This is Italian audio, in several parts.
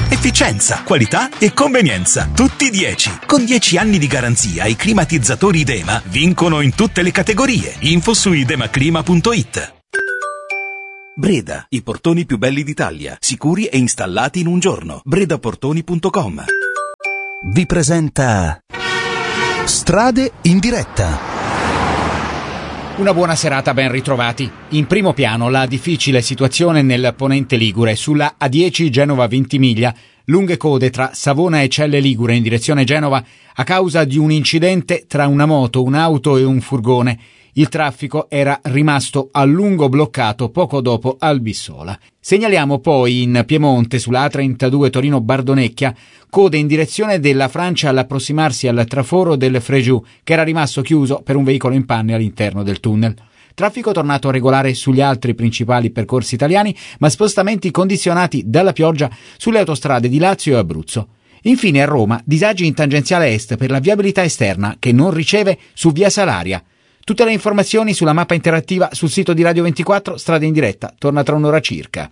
Efficienza, qualità e convenienza. Tutti 10. Con 10 anni di garanzia i climatizzatori Idema vincono in tutte le categorie. Info su idemaclima.it. Breda, i portoni più belli d'Italia, sicuri e installati in un giorno. bredaportoni.com. Vi presenta Strade in diretta. Una buona serata, ben ritrovati. In primo piano la difficile situazione nel ponente ligure, sulla A10 Genova-Ventimiglia, lunghe code tra Savona e Celle Ligure in direzione Genova a causa di un incidente tra una moto, un'auto e un furgone. Il traffico era rimasto a lungo bloccato poco dopo Albissola. Segnaliamo poi in Piemonte sulla A32 Torino-Bardonecchia code in direzione della Francia all'approssimarsi al traforo del Fréjus, che era rimasto chiuso per un veicolo in panne all'interno del tunnel. Traffico tornato regolare sugli altri principali percorsi italiani, ma spostamenti condizionati dalla pioggia sulle autostrade di Lazio e Abruzzo. Infine a Roma disagi in tangenziale est per la viabilità esterna che non riceve su via Salaria. Tutte le informazioni sulla mappa interattiva sul sito di Radio 24, Strade in diretta, torna tra un'ora circa.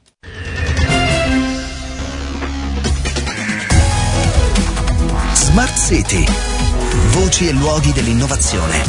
Smart City. Voci e luoghi dell'innovazione.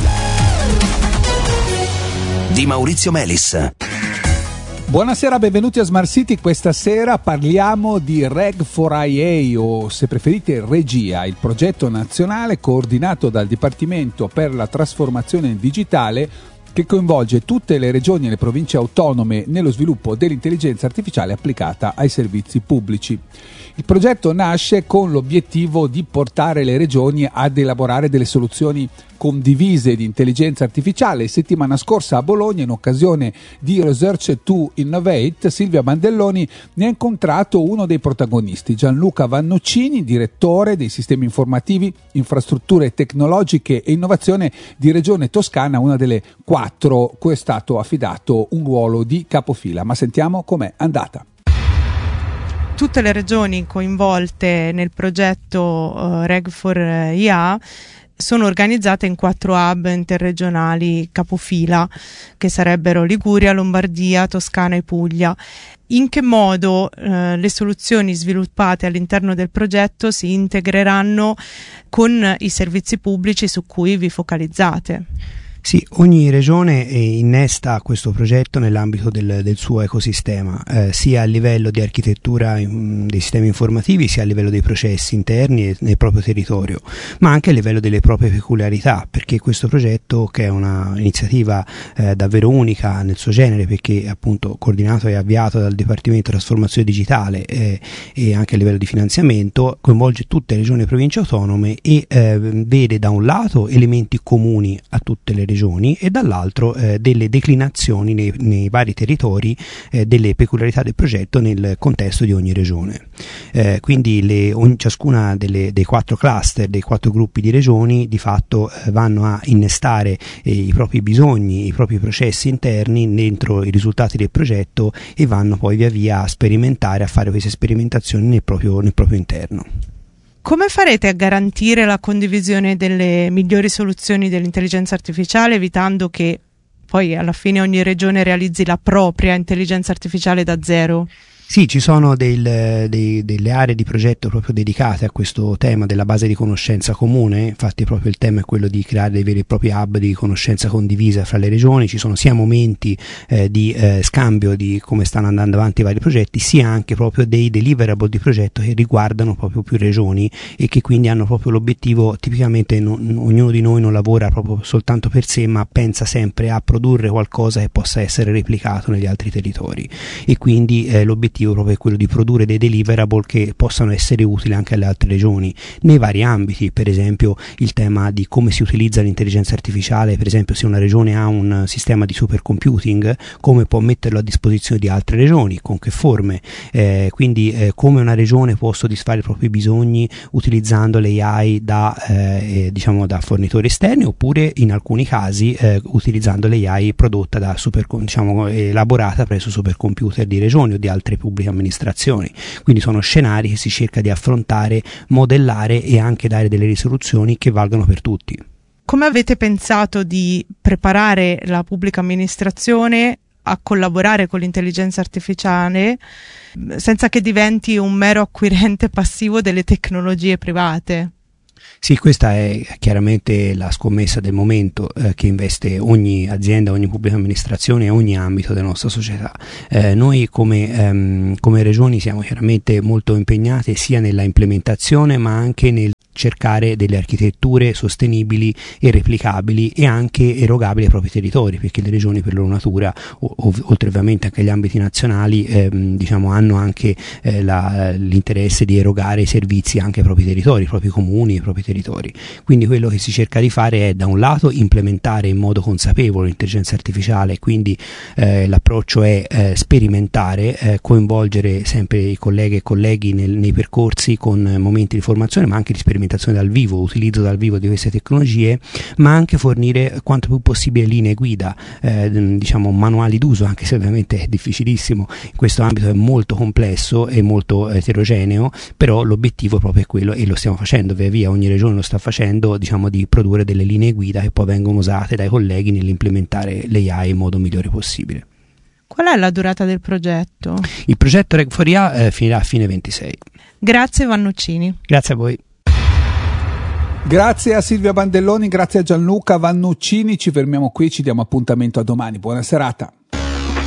Di Maurizio Melis. Buonasera, benvenuti a Smart City. Questa sera parliamo di Reg4IA, o se preferite Regia, il progetto nazionale coordinato dal Dipartimento per la trasformazione digitale che coinvolge tutte le regioni e le province autonome nello sviluppo dell'intelligenza artificiale applicata ai servizi pubblici. Il progetto nasce con l'obiettivo di portare le regioni ad elaborare delle soluzioni condivise di intelligenza artificiale. Settimana scorsa a Bologna, in occasione di Research to Innovate, Silvia Bandelloni ne ha incontrato uno dei protagonisti, Gianluca Vannuccini, direttore dei sistemi informativi, infrastrutture tecnologiche e innovazione di Regione Toscana, una delle 4 cui è stato affidato un ruolo di capofila. Ma sentiamo com'è andata. Tutte le regioni coinvolte nel progetto Reg4IA sono organizzate in 4 hub interregionali capofila, che sarebbero Liguria, Lombardia, Toscana e Puglia. In che modo le soluzioni sviluppate all'interno del progetto si integreranno con i servizi pubblici su cui vi focalizzate? Sì, ogni regione innesta questo progetto nell'ambito del suo ecosistema, sia a livello di architettura dei sistemi informativi, sia a livello dei processi interni e nel proprio territorio, ma anche a livello delle proprie peculiarità, perché questo progetto, che è una iniziativa davvero unica nel suo genere, perché appunto coordinato e avviato dal Dipartimento di Trasformazione Digitale e anche a livello di finanziamento, coinvolge tutte le regioni e province autonome e vede da un lato elementi comuni a tutte le regioni e dall'altro delle declinazioni nei vari territori delle peculiarità del progetto nel contesto di ogni regione. Quindi ciascuna dei 4 cluster, dei 4 gruppi di regioni di fatto vanno a innestare i propri bisogni, i propri processi interni dentro i risultati del progetto e vanno poi via via a sperimentare, a fare queste sperimentazioni nel proprio interno. Come farete a garantire la condivisione delle migliori soluzioni dell'intelligenza artificiale, evitando che poi alla fine ogni regione realizzi la propria intelligenza artificiale da zero? Sì, ci sono delle aree di progetto proprio dedicate a questo tema della base di conoscenza comune. Infatti proprio il tema è quello di creare dei veri e propri hub di conoscenza condivisa fra le regioni. Ci sono sia momenti di scambio di come stanno andando avanti i vari progetti, sia anche proprio dei deliverable di progetto che riguardano proprio più regioni e che quindi hanno proprio l'obiettivo. Tipicamente ognuno di noi non lavora proprio soltanto per sé, ma pensa sempre a produrre qualcosa che possa essere replicato negli altri territori, e quindi l'obiettivo proprio è quello di produrre dei deliverable che possano essere utili anche alle altre regioni nei vari ambiti. Per esempio il tema di come si utilizza l'intelligenza artificiale, per esempio se una regione ha un sistema di supercomputing, come può metterlo a disposizione di altre regioni, con che forme, quindi come una regione può soddisfare i propri bisogni utilizzando l'AI da fornitori esterni, oppure in alcuni casi utilizzando l'AI prodotta da elaborata presso supercomputer di regioni o di altre pubbliche amministrazioni. Quindi sono scenari che si cerca di affrontare, modellare e anche dare delle risoluzioni che valgano per tutti. Come avete pensato di preparare la pubblica amministrazione a collaborare con l'intelligenza artificiale senza che diventi un mero acquirente passivo delle tecnologie private. Sì, questa è chiaramente la scommessa del momento che investe ogni azienda, ogni pubblica amministrazione e ogni ambito della nostra società. Noi come regioni siamo chiaramente molto impegnati sia nella implementazione ma anche nel cercare delle architetture sostenibili e replicabili e anche erogabili ai propri territori, perché le regioni per loro natura, oltre ovviamente anche agli ambiti nazionali, hanno anche l'interesse di erogare i servizi anche ai propri territori, ai propri comuni, ai propri territori. Quindi quello che si cerca di fare è da un lato implementare in modo consapevole l'intelligenza artificiale, quindi l'approccio è sperimentare, coinvolgere sempre i colleghe e colleghi nei percorsi con momenti di formazione ma anche di sperimentazione dal vivo, utilizzo dal vivo di queste tecnologie, ma anche fornire quanto più possibile linee guida, manuali d'uso, anche se ovviamente è difficilissimo, in questo ambito è molto complesso e molto eterogeneo, però l'obiettivo proprio è quello, e lo stiamo facendo via via, ogni regione lo sta facendo, di produrre delle linee guida che poi vengono usate dai colleghi nell'implementare l'AI in modo migliore possibile. Qual è la durata del progetto? Il progetto Reg4IA finirà a fine 26. Grazie Vannuccini. Grazie a voi. Grazie a Silvia Bandelloni, grazie a Gianluca Vannuccini, ci fermiamo qui, ci diamo appuntamento a domani, buona serata.